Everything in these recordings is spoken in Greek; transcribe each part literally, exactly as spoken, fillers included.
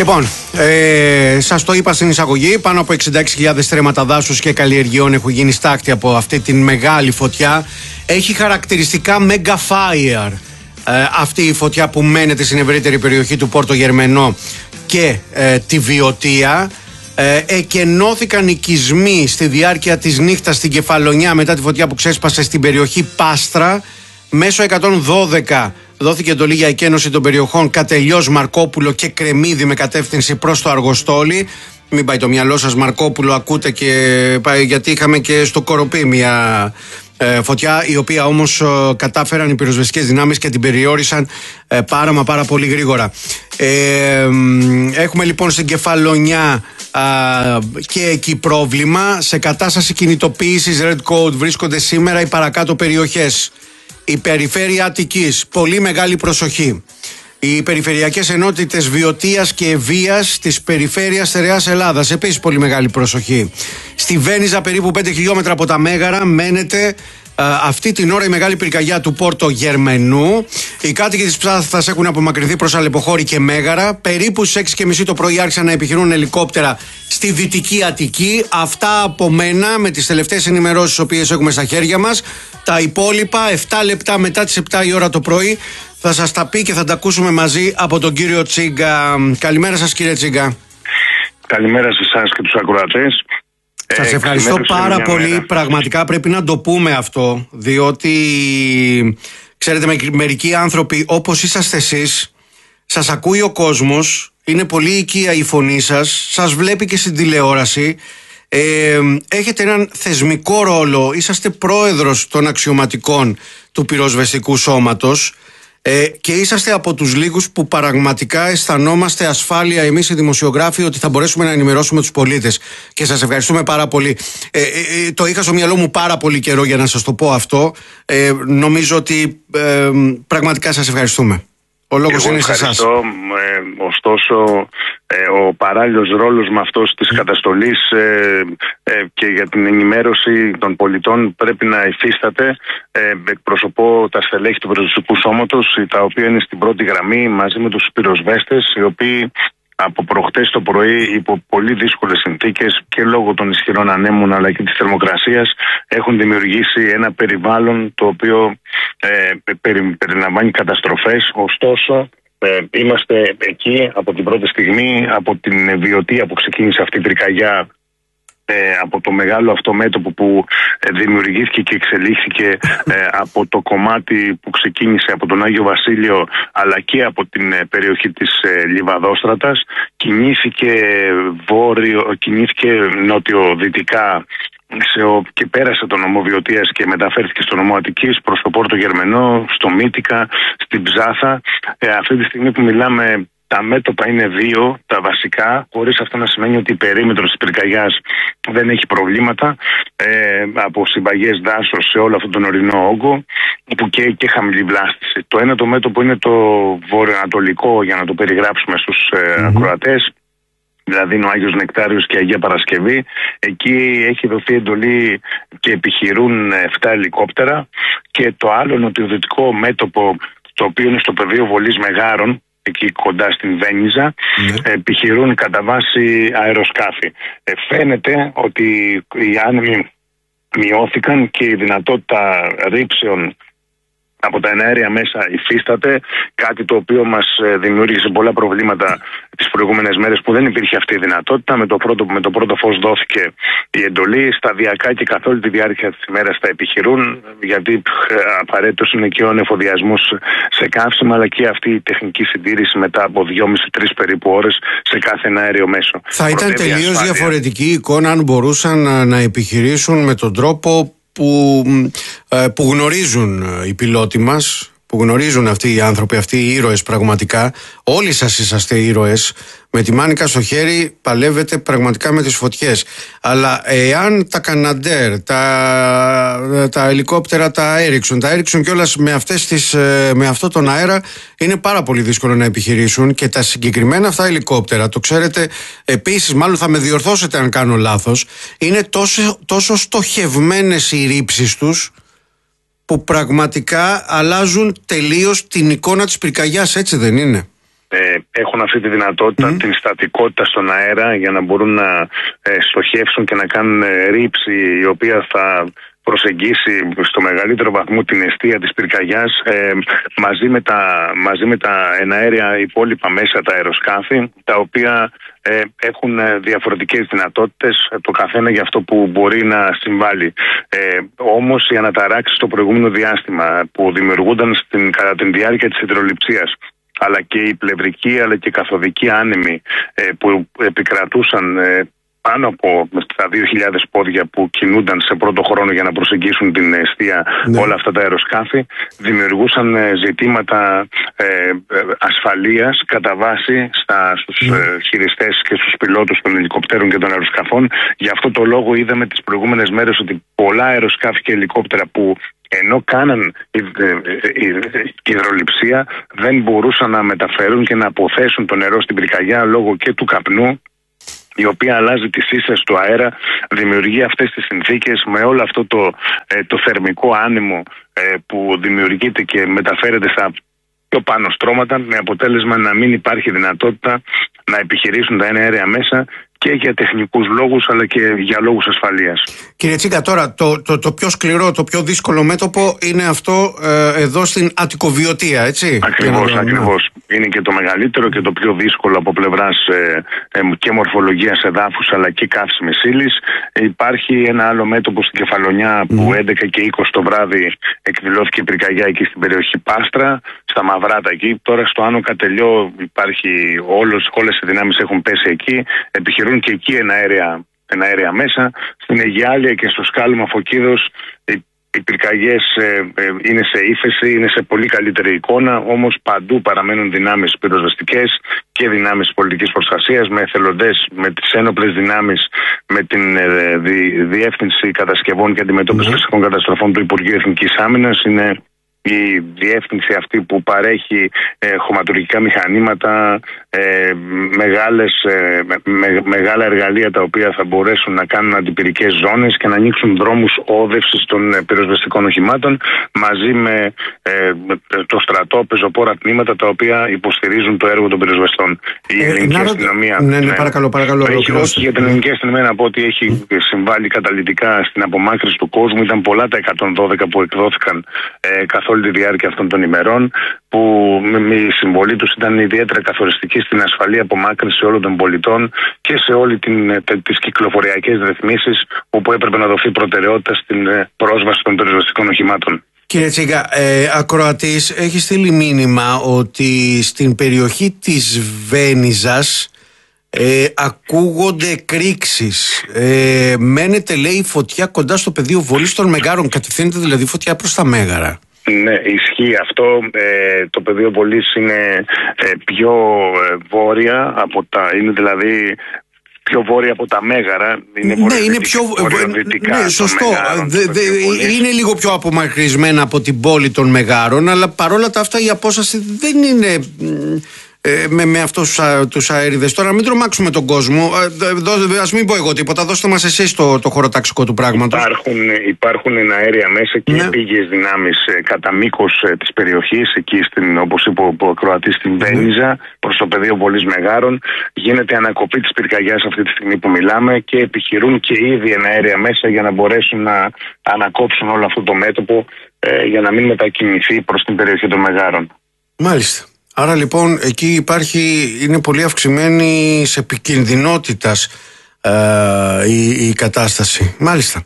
Λοιπόν, ε, σας το είπα στην εισαγωγή, πάνω από εξήντα έξι χιλιάδες στρέμματα δάσους και καλλιεργειών έχουν γίνει στάκτη από αυτή την μεγάλη φωτιά. Έχει χαρακτηριστικά mega fire ε, αυτή η φωτιά που μένεται στην ευρύτερη περιοχή του Πόρτο Γερμενό και ε, τη Βιωτία. Ε, εκενώθηκαν οικισμοί στη διάρκεια της νύχτας στην Κεφαλονιά μετά τη φωτιά που ξέσπασε στην περιοχή Πάστρα. Μέσω εκατόν δώδεκα δόθηκε εντολή για εκένωση των περιοχών Κατελιός, Μαρκόπουλο και Κρεμμύδι με κατεύθυνση προς το Αργοστόλι. Μην πάει το μυαλό σας, Μαρκόπουλο, ακούτε, και πάει, γιατί είχαμε και στο Κοροπή μια ε, φωτιά, η οποία όμως ε, κατάφεραν οι πυροσβεστικές δυνάμεις και την περιόρισαν ε, πάρα μα πάρα πολύ γρήγορα. Ε, έχουμε λοιπόν στην Κεφαλονιά α, και εκεί πρόβλημα. Σε κατάσταση κινητοποίησης Red Code βρίσκονται σήμερα οι παρακάτω περιοχές. Η περιφέρεια Αττικής, πολύ μεγάλη προσοχή. Οι περιφερειακές ενότητες Βιωτίας και Ευβοίας της περιφέρειας Στερεάς Ελλάδας, επίσης πολύ μεγάλη προσοχή. Στη Βένιζα, περίπου πέντε χιλιόμετρα από τα Μέγαρα, μένεται α, αυτή την ώρα η μεγάλη πυρκαγιά του Πόρτο Γερμενού. Οι κάτοικοι της Ψάθας έχουν απομακρυνθεί προς Αλεποχώρη και Μέγαρα. Περίπου στις έξι και μισή το πρωί άρχισαν να επιχειρούν ελικόπτερα στη Δυτική Αττική. Αυτά από μένα με τις τελευταίες ενημερώσεις τις οποίες έχουμε στα χέρια μας. Τα υπόλοιπα επτά λεπτά μετά τις επτά η ώρα το πρωί θα σας τα πει και θα τα ακούσουμε μαζί από τον κύριο Τσίγκα. Καλημέρα σας, κύριε Τσίγκα. Καλημέρα σε εσάς και τους ακροατές. Σας ευχαριστώ ε, πάρα πολύ. Μέρα. Πραγματικά πρέπει να το πούμε αυτό, διότι ξέρετε, με, μερικοί άνθρωποι όπως είσαστε εσείς, σας ακούει ο κόσμος, είναι πολύ οικία η φωνή σας, σας βλέπει και στην τηλεόραση. Ε, έχετε έναν θεσμικό ρόλο, είσαστε πρόεδρος των αξιωματικών του πυροσβεστικού σώματος ε, και είσαστε από τους λίγους που πραγματικά αισθανόμαστε ασφάλεια εμείς οι δημοσιογράφοι ότι θα μπορέσουμε να ενημερώσουμε τους πολίτες, και σας ευχαριστούμε πάρα πολύ. ε, ε, Το είχα στο μυαλό μου πάρα πολύ καιρό για να σας το πω αυτό. ε, Νομίζω ότι ε, πραγματικά σας ευχαριστούμε. Ο λόγος είναι σε εσάς. Ε, ωστόσο, ε, ο παράλληλος ρόλος με αυτός της καταστολής ε, ε, και για την ενημέρωση των πολιτών πρέπει να υφίσταται. Ε, εκπροσωπώ τα στελέχη του πυροσβεστικού σώματος, τα οποία είναι στην πρώτη γραμμή μαζί με τους πυροσβέστες, οι οποίοι από προχτές το πρωί, υπό πολύ δύσκολες συνθήκες και λόγω των ισχυρών ανέμων αλλά και της θερμοκρασίας, έχουν δημιουργήσει ένα περιβάλλον το οποίο ε, περι, περιλαμβάνει καταστροφές. Ωστόσο, ε, είμαστε εκεί από την πρώτη στιγμή, από την Βιωτία που ξεκίνησε αυτή η πυρκαγιά, Ε, από το μεγάλο αυτό μέτωπο που ε, δημιουργήθηκε και εξελίχθηκε ε, από το κομμάτι που ξεκίνησε από τον Άγιο Βασίλειο αλλά και από την ε, περιοχή της ε, Λιβαδόστρατας, κινήθηκε βόρειο, κινήθηκε νότιο-δυτικά σε, και πέρασε τον νομό Βιωτίας και μεταφέρθηκε στο νομό Αττικής προς το Πόρτο Γερμενό, στο Μύτικα, στην Ψάθα. Ε, αυτή τη στιγμή που μιλάμε, τα μέτωπα είναι δύο, τα βασικά, χωρίς αυτό να σημαίνει ότι η περίμετρος της πυρκαγιάς δεν έχει προβλήματα, ε, από συμπαγές δάσος σε όλο αυτόν τον ορεινό όγκο που και, και χαμηλή βλάστηση. Το ένα το μέτωπο είναι το βορειοανατολικό, για να το περιγράψουμε στους ε, mm-hmm. ακροατές, δηλαδή είναι ο Άγιος Νεκτάριος και η Αγία Παρασκευή. Εκεί έχει δοθεί εντολή και επιχειρούν επτά ελικόπτερα, και το άλλο νοτιοδυτικό μέτωπο, το οποίο είναι στο πεδίο βολής Μεγάρων, εκεί κοντά στην Βένιζα, mm. επιχειρούν κατά βάση αεροσκάφη. Ε, φαίνεται ότι οι άνεμοι μειώθηκαν και η δυνατότητα ρήψεων από τα εναέρια μέσα υφίσταται, κάτι το οποίο μας δημιούργησε πολλά προβλήματα τις προηγούμενες μέρες που δεν υπήρχε αυτή η δυνατότητα. Με το πρώτο, με το πρώτο φως δόθηκε η εντολή, σταδιακά και καθ' όλη τη διάρκεια της ημέρας θα επιχειρούν, γιατί απαραίτητος είναι και ο εφοδιασμός σε καύσιμα, αλλά και αυτή η τεχνική συντήρηση μετά από δυόμιση με τρεις περίπου ώρες σε κάθε εναέριο μέσο. Θα ήταν τελείως διαφορετική η εικόνα αν μπορούσαν να, να επιχειρήσουν με τον τρόπο Που, που γνωρίζουν οι πιλότοι μας, που γνωρίζουν αυτοί οι άνθρωποι, αυτοί οι ήρωες πραγματικά. Όλοι σας είσαστε ήρωες. Με τη μάνικα στο χέρι παλεύετε πραγματικά με τις φωτιές. Αλλά εάν τα Καναντέρ, τα, τα ελικόπτερα, τα Ericsson, τα Ericsson κιόλας με, αυτές τις, με αυτό τον αέρα είναι πάρα πολύ δύσκολο να επιχειρήσουν, και τα συγκεκριμένα αυτά ελικόπτερα, το ξέρετε επίσης, μάλλον θα με διορθώσετε αν κάνω λάθος, είναι τόσο, τόσο στοχευμένες οι ρήψεις τους που πραγματικά αλλάζουν τελείως την εικόνα της πυρκαγιάς, έτσι δεν είναι? ε, έχουν αυτή τη δυνατότητα, mm. την στατικότητα στον αέρα για να μπορούν να ε, στοχεύσουν και να κάνουν ε, ρήψη η οποία θα προσεγγίσει στο μεγαλύτερο βαθμό την εστία της πυρκαγιάς ε, μαζί, με τα, μαζί με τα εναέρια υπόλοιπα μέσα, τα αεροσκάφη, τα οποία ε, έχουν διαφορετικές δυνατότητες, το καθένα για αυτό που μπορεί να συμβάλλει. Ε, όμως οι αναταράξεις στο προηγούμενο διάστημα που δημιουργούνταν στην, κατά τη διάρκεια της υδρολειψίας, αλλά και η πλευρική αλλά και η καθοδική άνεμοι ε, που επικρατούσαν ε, πάνω από τα δύο χιλιάδες πόδια που κινούνταν σε πρώτο χρόνο για να προσεγγίσουν την εστία, ναι, όλα αυτά τα αεροσκάφη, δημιουργούσαν ζητήματα ε, ασφαλείας κατά βάση στα, στους ναι. ε, χειριστές και στους πιλότους των ελικοπτέρων και των αεροσκαφών. Γι' αυτό το λόγο είδαμε τις προηγούμενες μέρες ότι πολλά αεροσκάφη και ελικόπτερα που ενώ κάναν υδρολειψία δεν μπορούσαν να μεταφέρουν και να αποθέσουν το νερό στην πυρκαγιά λόγω και του καπνού, η οποία αλλάζει τη σύσταση του αέρα, δημιουργεί αυτές τις συνθήκες με όλο αυτό το, ε, το θερμικό άνεμο ε, που δημιουργείται και μεταφέρεται στα πιο πάνω στρώματα, με αποτέλεσμα να μην υπάρχει δυνατότητα να επιχειρήσουν τα εναέρια μέσα και για τεχνικούς λόγους αλλά και για λόγους ασφαλείας. Κύριε Τσίγκα, τώρα το, το, το πιο σκληρό, το πιο δύσκολο μέτωπο είναι αυτό ε, εδώ στην Αττικοβιωτία, έτσι? Ακριβώς, ακριβώς. Είναι και το μεγαλύτερο και το πιο δύσκολο από πλευράς ε, ε, και μορφολογίας εδάφους αλλά και καύσιμης ύλης. Υπάρχει ένα άλλο μέτωπο στην Κεφαλονιά που mm. έντεκα και είκοσι το βράδυ εκδηλώθηκε η πυρκαγιά εκεί στην περιοχή Πάστρα, στα Μαυράτα εκεί. Τώρα στο Άνω Κατελιό υπάρχει όλος, όλες οι δυνάμεις έχουν πέσει εκεί. Επιχειρούν και εκεί εναέρια, εναέρια μέσα. Στην Αιγιάλια και στο σκάλωμα Φωκίδος οι, οι πυρκαγιές ε, ε, είναι σε ύφεση, είναι σε πολύ καλύτερη εικόνα, όμως παντού παραμένουν δυνάμεις πυροσβεστικές και δυνάμεις πολιτικής προστασίας, με εθελοντές, με τις ένοπλες δυνάμεις, με την ε, δι, Διεύθυνση Κατασκευών και Αντιμετώπισης Φυσικών Καταστροφών του Υπουργείου Εθνικής Άμυνας. Είναι η διεύθυνση αυτή που παρέχει ε, χωματουργικά μηχανήματα, ε, μεγάλες, ε, με, μεγάλα εργαλεία τα οποία θα μπορέσουν να κάνουν αντιπυρικές ζώνες και να ανοίξουν δρόμους όδευσης των ε, πυροσβεστικών οχημάτων, μαζί με ε, το στρατό, πεζοπόρα τμήματα τα οποία υποστηρίζουν το έργο των πυροσβεστών. Η ε, ελληνική να, αστυνομία. Ναι, ναι, ναι, παρακαλώ, παρακαλώ. Έχει, όχι, για την ελληνική αστυνομία να πω ότι έχει συμβάλει καταλυτικά στην απομάκρυνση του κόσμου. Ήταν πολλά τα εκατόν δώδεκα που εκδόθηκαν ε, καθ' όλη τη διάρκεια αυτών των ημερών, που με η συμβολή τους ήταν ιδιαίτερα καθοριστική στην ασφαλή απομάκρυνση όλων των πολιτών και σε όλη την, τις κυκλοφοριακές ρυθμίσεις, όπου έπρεπε να δοθεί προτεραιότητα στην πρόσβαση των πυροσβεστικών οχημάτων. Κύριε Τσίγκα, ε, ακροατής έχει στείλει μήνυμα ότι στην περιοχή της Βένιζας ε, ακούγονται εκρήξεις. Ε, μένεται, λέει, φωτιά κοντά στο πεδίο βολής των Μεγάρων. Κατευθύνεται δηλαδή φωτιά προς τα Μέγαρα. Ναι, ισχύει αυτό. Ε, το πεδίο βολής είναι ε, πιο ε, βόρεια από τα... είναι δηλαδή πιο βόρεια από τα Μέγαρα. Είναι ναι, είναι πιο ναι, σωστό. Μεγάρων, δε, δε, είναι λίγο πιο απομακρυσμένα από την πόλη των Μεγάρων, αλλά παρόλα τα αυτά η απόσταση δεν είναι... Ε, με, με αυτούς τους αέριδες. Τώρα μην τρομάξουμε τον κόσμο. ε, Ας μην πω εγώ τίποτα. Δώστε μας εσείς το, το χωροταξικό του πράγματος. Υπάρχουν, υπάρχουν αέρια μέσα και ναι. πήγες δυνάμεις ε, κατά μήκος ε, της περιοχής, εκεί στην, όπως είπε ο, ο Κροατής, στην Βένιζα, ναι. προς το πεδίο βολής Μεγάρων. Γίνεται ανακοπή της πυρκαγιάς αυτή τη στιγμή που μιλάμε και επιχειρούν και ήδη αέρια μέσα για να μπορέσουν να ανακόψουν όλο αυτό το μέτωπο, ε, για να μην μετακινηθεί προς την περιοχή των Μεγάρων. Μάλιστα. Άρα λοιπόν εκεί υπάρχει, είναι πολύ αυξημένη σε επικινδυνότητας ε, η, η κατάσταση. Μάλιστα.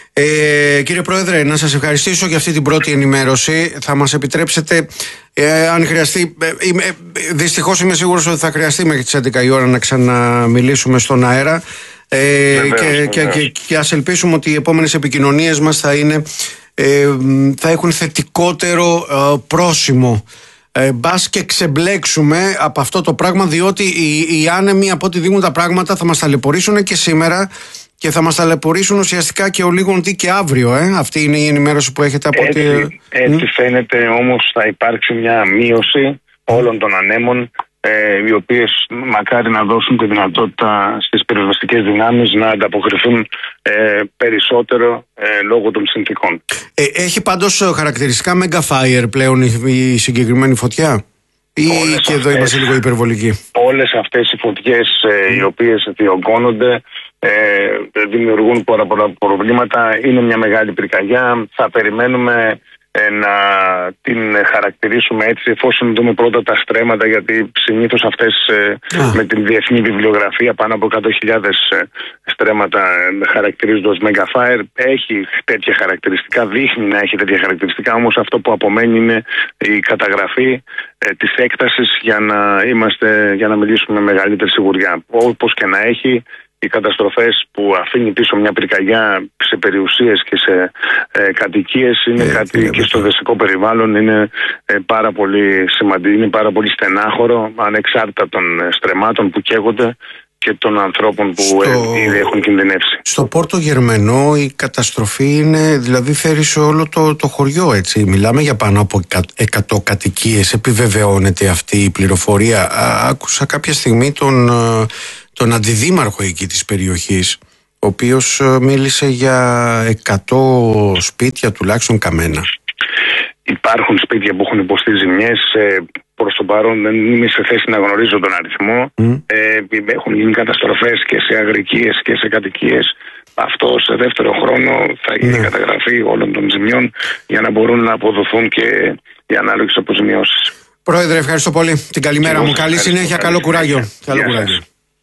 Ε, κύριε Πρόεδρε, να σας ευχαριστήσω για αυτή την πρώτη ενημέρωση. Θα μας επιτρέψετε, ε, αν χρειαστεί, ε, ε, δυστυχώς είμαι σίγουρος ότι θα χρειαστεί μέχρι τις έντεκα η ώρα να ξαναμιλήσουμε στον αέρα. Ε, βεβαίως, και, βεβαίως. Και, και, και ας ελπίσουμε ότι οι επόμενες επικοινωνίες μας θα, είναι, ε, θα έχουν θετικότερο ε, πρόσημο. Ε, μπας και ξεμπλέξουμε από αυτό το πράγμα, διότι οι, οι άνεμοι, από ό,τι δείχνουν τα πράγματα, θα μας ταλαιπωρήσουν και σήμερα και θα μας ταλαιπωρήσουν ουσιαστικά και ο λίγον τι και αύριο. Ε? Αυτή είναι η ενημέρωση που έχετε από έτσι, ότι... έτσι φαίνεται, όμως θα υπάρξει μια μείωση όλων των ανέμων, ε, οι οποίες μακάρι να δώσουν τη δυνατότητα στις πυροσβεστικές δυνάμεις να ανταποκριθούν ε, περισσότερο ε, λόγω των συνθήκων. Ε, έχει πάντως χαρακτηριστικά mega fire πλέον η, η συγκεκριμένη φωτιά. ή όλες και αυτές, εδώ είμαστε λίγο υπερβολικοί? Όλες αυτές οι φωτιές ε, οι οποίες διωγγώνονται ε, δημιουργούν πολλά, πολλά προβλήματα. Είναι μια μεγάλη πυρκαγιά. Θα περιμένουμε ε, να την χαρακτηρίσουμε έτσι, εφόσον δούμε πρώτα τα στρέμματα, γιατί συνήθως αυτές ε, με την διεθνή βιβλιογραφία πάνω από εκατό χιλιάδες ε, στρέμματα ε, χαρακτηρίζονται ως Megafire. Έχει τέτοια χαρακτηριστικά, δείχνει να έχει τέτοια χαρακτηριστικά, όμως αυτό που απομένει είναι η καταγραφή ε, της έκτασης για να, είμαστε, για να μιλήσουμε με μεγαλύτερη σιγουριά. Όπως και να έχει, οι καταστροφές που αφήνει πίσω μια πυρκαγιά σε περιουσίες και σε ε, κατοικίες είναι ε, κάτι, και στο δασικό περιβάλλον είναι ε, πάρα πολύ σημαντικό, είναι πάρα πολύ στενάχωρο, ανεξάρτητα των στρεμμάτων που καίγονται και των ανθρώπων που στο, ε, ήδη έχουν κινδυνεύσει. Στο Πόρτο Γερμενό η καταστροφή είναι, δηλαδή φέρει σε όλο το, το χωριό, έτσι. Μιλάμε για πάνω από εκατό κατοικίες. Επιβεβαιώνεται αυτή η πληροφορία? Α, άκουσα κάποια στιγμή τον... τον αντιδήμαρχο εκεί της περιοχής, ο οποίος μίλησε για εκατό σπίτια τουλάχιστον καμένα. Υπάρχουν σπίτια που έχουν υποστεί ζημιές. Προς το παρόν δεν είμαι σε θέση να γνωρίζω τον αριθμό. Mm. Ε, έχουν γίνει καταστροφές και σε αγρικίες και σε κατοικίες. Αυτό σε δεύτερο χρόνο θα γίνει mm. καταγραφή όλων των ζημιών για να μπορούν να αποδοθούν και οι ανάλογες αποζημιώσεις. Πρόεδρε, ευχαριστώ πολύ. Την καλημέρα μου. Καλή συνέχεια, καλό κουράγιο. Καλό κουράγιο.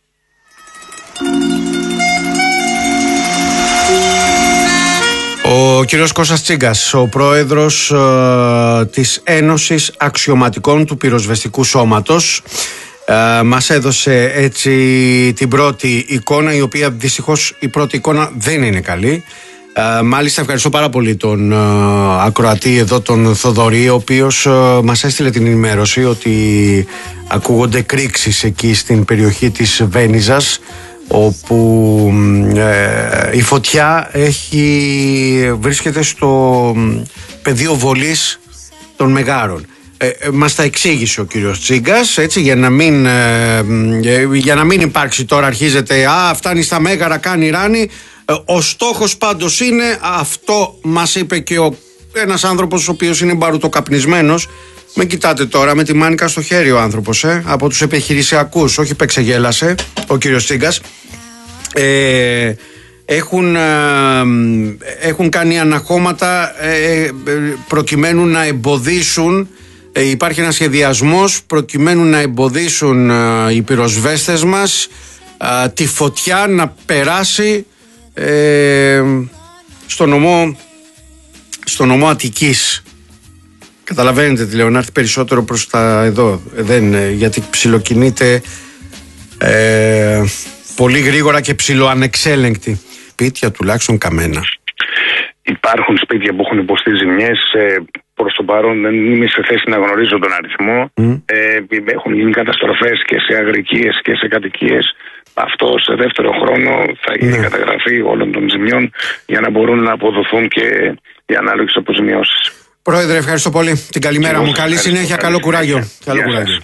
Ο κύριος Κώστας Τσίγκας, ο πρόεδρος ε, της Ένωσης Αξιωματικών του Πυροσβεστικού Σώματος, ε, μας έδωσε έτσι την πρώτη εικόνα, η οποία δυστυχώς η πρώτη εικόνα δεν είναι καλή. Ε, μάλιστα ευχαριστώ πάρα πολύ τον ε, ακροατή εδώ, τον Θοδωρή, ο οποίος ε, μας έστειλε την ενημέρωση ότι ακούγονται κρίξεις εκεί στην περιοχή της Βένιζας, όπου ε, η φωτιά έχει, βρίσκεται στο πεδίο βολής των Μεγάρων. Ε, ε, μας τα εξήγησε ο κύριος Τσίγκας, έτσι, για να μην, ε, ε, για να μην υπάρξει τώρα, αρχίζεται, α, φτάνει στα Μέγαρα, κάνει ράνι. Ε, ο στόχος πάντως είναι, αυτό μας είπε και ο, ένας άνθρωπος ο οποίος είναι μπαρουτοκαπνισμένος. Με κοιτάτε τώρα με τη μάνικα στο χέρι ο άνθρωπος, ε, από τους επιχειρησιακούς, όχι πεξεγέλασε ο κύριος Τσίγκας. Ε, έχουν, ε, έχουν κάνει αναχώματα ε, προκειμένου να εμποδίσουν, ε, υπάρχει ένας σχεδιασμός προκειμένου να εμποδίσουν ε, οι πυροσβέστες μας ε, τη φωτιά να περάσει ε, στο νομό, στο νομό Αττικής. Καταλαβαίνετε τι λέω, να έρθει περισσότερο προς τα εδώ, δεν, γιατί ψιλοκινείται ε, πολύ γρήγορα και ψιλοανεξέλεγκτη. Σπίτια τουλάχιστον καμένα. Υπάρχουν σπίτια που έχουν υποστεί ζημιές. Ε, προς το παρόν δεν είμαι σε θέση να γνωρίζω τον αριθμό. Mm. Ε, έχουν γίνει καταστροφές και σε αγρικίες και σε κατοικίες. Αυτό σε δεύτερο χρόνο θα γίνει mm. καταγραφή όλων των ζημιών για να μπορούν να αποδοθούν και οι ανάλογες αποζημιώσεις. Πρόεδρε, ευχαριστώ πολύ. Την καλημέρα μου. Καλή συνέχεια, καλό κουράγιο. Καλό κουράγιο.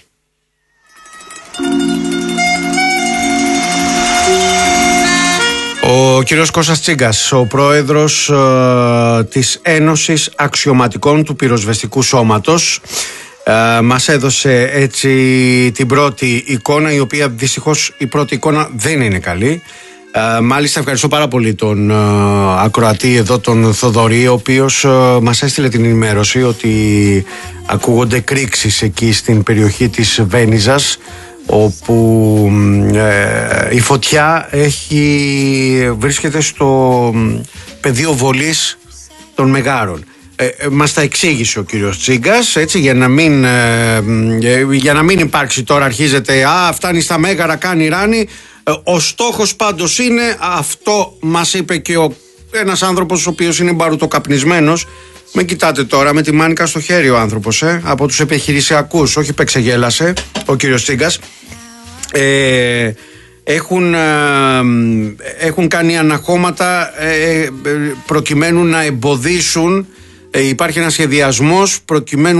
Ο κύριος Κώστας Τσίγκας, ο πρόεδρος ε, της Ένωσης Αξιωματικών του Πυροσβεστικού Σώματος, ε, μας έδωσε έτσι την πρώτη εικόνα, η οποία δυστυχώς η πρώτη εικόνα δεν είναι καλή. Ε, μάλιστα ευχαριστώ πάρα πολύ τον ε, ακροατή εδώ, τον Θοδωρή, ο οποίος ε, μας έστειλε την ενημέρωση ότι ακούγονται κρίξεις εκεί στην περιοχή της Βένιζας, όπου ε, η φωτιά έχει, βρίσκεται στο πεδίο βολής των Μεγάρων. Ε, ε, μας τα εξήγησε ο κύριος Τσίγκας, έτσι, για να μην, ε, ε, για να μην υπάρξει τώρα, αρχίζεται, α, φτάνει στα Μέγαρα, κάνει ράνι. Ε, ο στόχος πάντως είναι, αυτό μας είπε και ο, ένας άνθρωπος ο οποίος είναι μπαρουτοκαπνισμένος. Με κοιτάτε τώρα με τη μάνικα στο χέρι ο άνθρωπος, ε, από τους επιχειρησιακούς, όχι πεξεγέλασε ο κύριος Τσίγκας. Ε, έχουν, ε, έχουν κάνει αναχώματα ε, προκειμένου να εμποδίσουν, ε, υπάρχει ένας σχεδιασμός προκειμένου